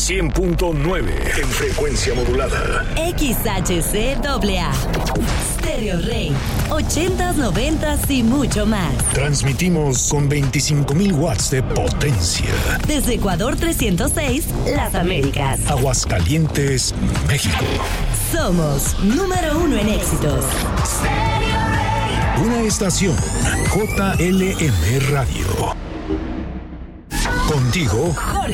100.9 en frecuencia modulada. XHCAA. Stereo Rey. 80s, 90s y mucho más. Transmitimos con 25,000 watts de potencia. Desde Ecuador 306, Las Américas. Aguascalientes, México. Somos número 1 en éxitos. Una estación JLM Radio. Contigo, Jorge